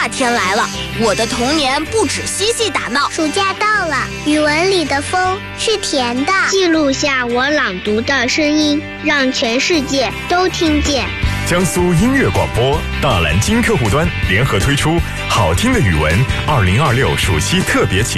夏天来了，我的童年不止嬉戏打闹。 暑假到了，语文里的风是甜的。 记录下我朗读的声音，让全世界都听见。 江苏音乐广播、大蓝鲸客户端联合推出好听的语文2026暑期特别企